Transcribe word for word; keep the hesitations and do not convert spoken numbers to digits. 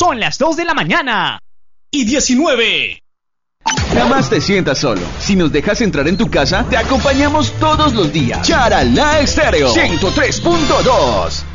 Son las dos de la mañana y diecinueve. Jamás te sientas solo. Si nos dejas entrar en tu casa, te acompañamos todos los días. Charalá Estéreo ciento tres punto dos.